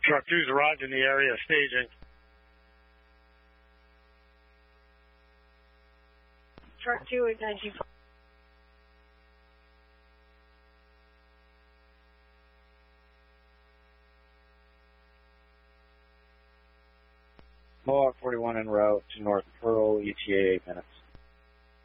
Truck 2's arrived in the area, staging. Truck 2 at 19. Mohawk 41 en route to North Pearl, ETA 8 minutes.